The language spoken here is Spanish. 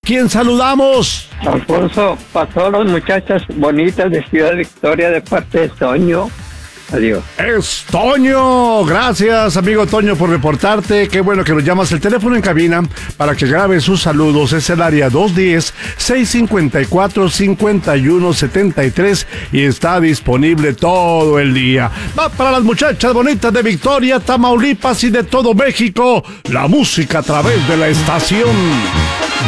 quién saludamos? Alfonso, para todas las muchachas bonitas de Ciudad Victoria de parte de Toño. Adiós. Es Toño. Gracias, amigo Toño, por reportarte. Qué bueno que nos llamas. El teléfono en cabina para que grabe sus saludos es el área 210-654-5173 y está disponible todo el día. Va para las muchachas bonitas de Victoria, Tamaulipas y de todo México. La música a través de la estación.